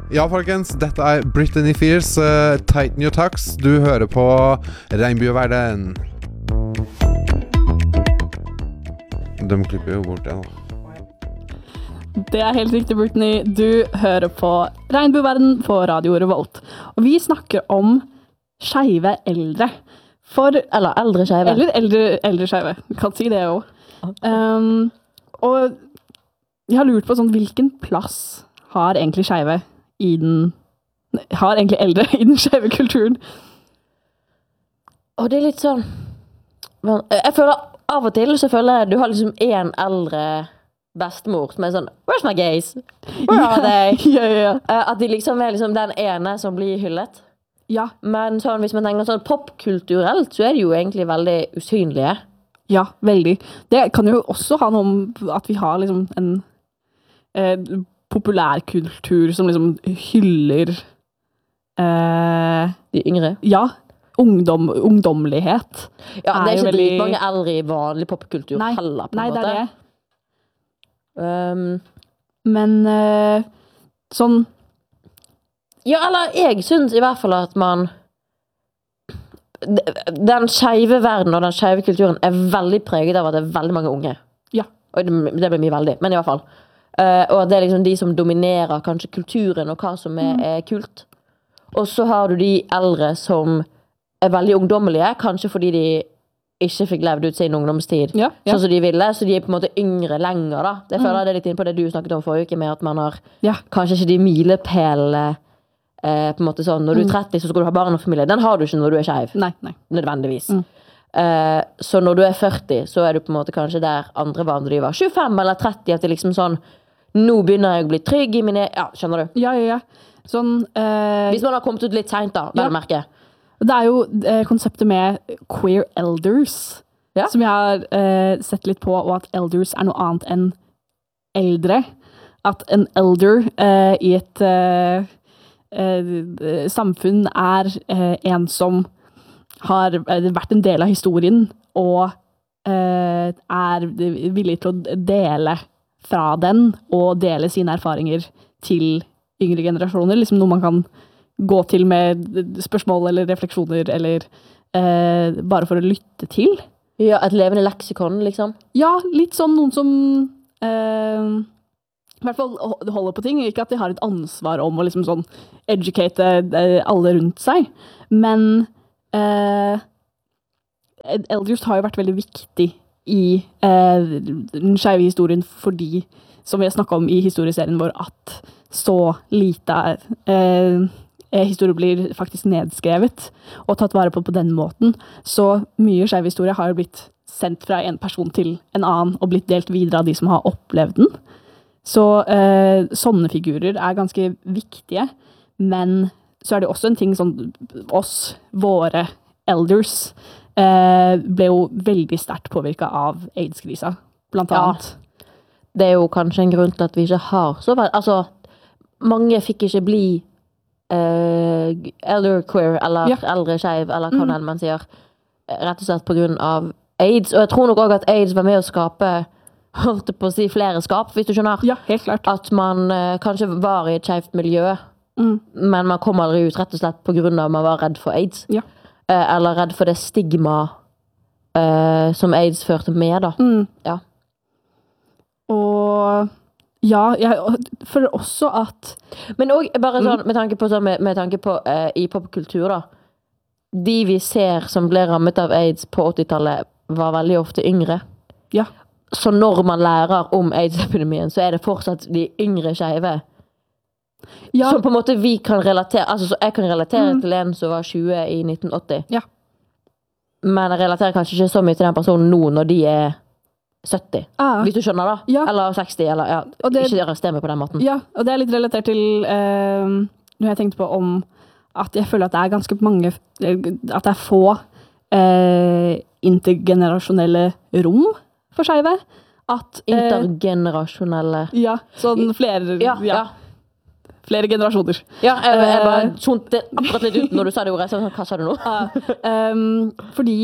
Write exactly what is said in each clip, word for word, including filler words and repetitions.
Ja, folkens, dette er Britney Spears, uh, Tighten Your Tux. Du hører på Regnbueverden. De klipper jo bort det nå. Det er helt riktig, Britney. Du hører på Regnbueverden på Radio Revolt. Og vi snakker om skeive eldre. For, eller eldre skeive. Eller eldre, eldre skeive. Du kan si det også. Um, og jeg har lurt på sånn, hvilken plass har egentlig skeive i den, har egentlig eldre i den skeive kulturen? Og det er litt sånn, jeg føler av og til så føler jeg du har liksom en eldre bestemor som er sånn, where's my gays? Where are they? ja, ja, ja. At de liksom er liksom den ene som blir hyllet. Ja. Men sånn, hvis man tenker sånn popkulturelt, så er de jo egentlig veldig usynlige. Ja, veldig. Det kan jo også ha noe om at vi har liksom en eh, populærkultur som liksom hyller eh, de yngre. Ja, ungdom, ungdommelighet. Ja, det er, er ikke veldig... mange eldre i vanlig popkultur nei, heller, på en nei, måte. Nei, det er det. Um, Men uh, sånn ja, eller jeg synes i hvert fall at man den skeive verden og den skeive kulturen er veldig preget av at det er veldig mange unge. Ja. Og det, det blir mye veldig, men i hvert fall uh, og det er liksom de som dominerer kanskje kulturen og hva som er, mm. er kult. Og så har du de eldre som er veldig ungdommelige, kanskje fordi de ikke fikk levd ut sin ungdomstid ja, ja. sånn som de ville, så de er på en måte yngre lenger da. Det føler jeg det er litt inn på det du snakket om forrige uke med at man har ja. Kanskje ikke de milepælene eh, på en måte sånn, når du er tretti så skal du ha barn og familie, den har du ikke når du er skeiv nei, nei. nødvendigvis mm. eh, så når du er førti så er du på en måte kanskje der andre var når de var tjuefem eller tretti, at det liksom sånn nå begynner jeg å bli trygg i mine, ja, skjønner du? Ja, ja, ja. Sånn, eh... hvis man har kommet ut litt sent da, vel ja. merke. Det er jo eh, konseptet med queer elders, ja. som jeg har eh, sett litt på, og at elders er noe annet enn eldre. At en elder eh, i et eh, eh, samfunn er eh, en som har vært en del av historien, og eh, er villig til å dele fra den, og dele sine erfaringer til yngre generasjoner. Liksom noe man kan gå til med spørsmål eller refleksjoner, eller eh, bare for å lytte til. Ja, et levende leksikon, liksom. Ja, litt sånn noen som eh, i hvert fall holder på ting. Ikke at de har et ansvar om å liksom sånn educate eh, alle rundt seg, men eh, elders har jo vært veldig viktig i eh, den skeive historien, fordi, som vi har snakket om i historieserien vår, at så lite eh, historie blir faktisk nedskrevet og tatt vare på på den måten. Så mye skeiv historie har jo blitt sendt fra en person til en annen og blitt delt videre av de som har opplevd den. Så eh, sånne figurer er ganske viktige, men så er det også en ting sånn, oss, våre elders, eh, ble jo veldig sterkt påvirket av AIDS-krisa, blant annet. Ja, det er jo kanskje en grunn til at vi ikke har så vel, altså, mange fikk ikke bli Uh, elder queer eller ja. eldre skeiv eller hva mm. man sier rett og slett på grunn av AIDS, og jeg tror nok også at AIDS var med å skape holdt på å si flere skap, hvis du skjønner ja, helt klart. At man uh, kanskje var i et skjevt miljø mm. men man kom aldri ut rett og slett på grunn av at man var redd for AIDS ja. uh, eller redd for det stigma uh, som AIDS førte med da mm. ja. Og ja, jeg føler også at men også bare sånn, med tanke på, sånn, med, med tanke på uh, i popkultur da, de vi ser som ble rammet av AIDS på åttitallet var veldig ofte yngre. Ja. Så når man lærer om AIDS-epidemien, så er det fortsatt de yngre skeive. Ja. Som på en måte vi kan relatere, altså så jeg kan relatere mm. til en som var tjue i nitten åtti. Ja. Men jeg relaterer kanskje ikke så mye til den personen nå når de er sytti, ah. hvis du skjønner da. Ja. Eller seksti, eller ja, det, ikke arrester meg på den måten. Ja, og det er litt relatert til eh, noe jeg tenkte på om at jeg føler at det er ganske mange, at det er få eh, intergenerasjonelle rom for skeive. At eh, intergenerasjonelle ja, sånn flere ja, ja. ja. flere generasjoner. Ja, jeg, jeg bare tjonte akkurat litt ut når du sa det ordet. Så, hva sa du nå? uh, um, fordi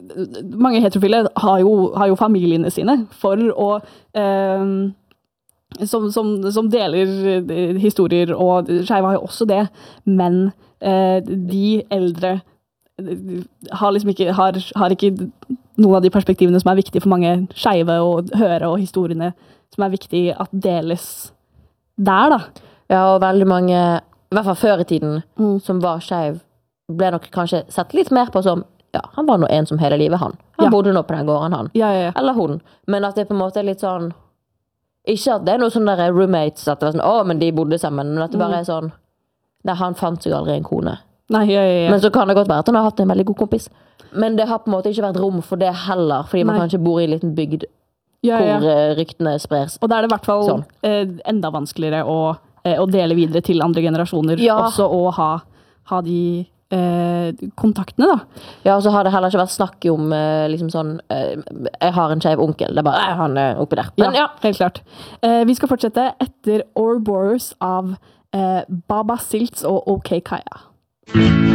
mange heterofile har jo, har jo familiene sine for å um, som, som, som deler historier, og skeive har jo også det, men eh, de eldre har liksom ikke, har, har ikke noen av de perspektivene som er viktige for mange skeive å høre, og historiene som er viktige at deles der, da. Ja, og veldig mange, i hvert fall før i tiden, Mm. som var skeiv, ble nok kanskje sett litt mer på som, ja, han var nå en som hele livet, han. Han Ja. bodde nå på den gården, han. Ja, ja, ja. Eller hun. Men at det på en måte er litt sånn, ikke at det er noe sånn der roommates, at det var sånn, å, men de bodde sammen, men at det bare er sånn, nei, han fant seg aldri en kone. Nei, ja, ja, ja. Men så kan det godt være at han har hatt en veldig god kompis. Men det har på en måte ikke vært rom for det heller, fordi man Nei. kanskje bor i en liten bygd ja, ja. hvor eh, ryktene spres. Og da er det i hvert fall Sånn. eh, enda vanskeligere å, eh, å dele videre til andre generasjoner, Ja. også å ha, ha de eh, kontaktene, da. Ja, og så har det heller ikke vært snakk om eh, liksom sånn, eh, jeg har en skeiv onkel, det er bare, eh, han er oppi der. Men ja, helt klart. Eh, vi skal fortsette etter Ouroboros av eh, Baba Silts og OK Kaya.